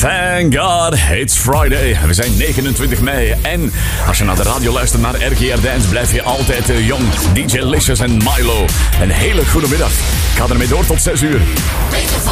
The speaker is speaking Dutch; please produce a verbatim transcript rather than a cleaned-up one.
Thank God it's Friday. We zijn negenentwintig mei. En als je naar de radio luistert naar R G R Dance, blijf je altijd uh, jong. D J Licious en Milo. Een hele goede middag. Ik ga ermee door tot zes uur.